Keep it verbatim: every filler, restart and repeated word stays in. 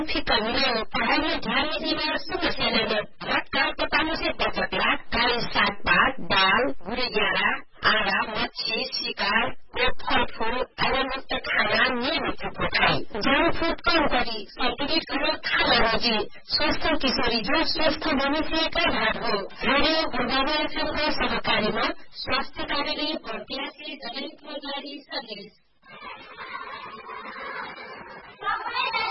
फिक्का मिलायो पढ़ाई में ध्यान नहीं दिया समस्या नहीं रखकर पकाने से बचतला काली साग पात दाल गुड़ी ग्यारह आड़ा मच्छी शिकार को फल फूल आयरन मुक्त खाना नियमित रूप खाए जंक फूड कम करी संतुलित खाना खाना रोजी स्वस्थ किशोरी जो स्वस्थ मनुष्य का भाग हो रेडियो गुरुबाबा एफएम को सहकारी में स्वास्थ्य कार्यालय प्रत्याशी जनहित प्रजारी सन्देश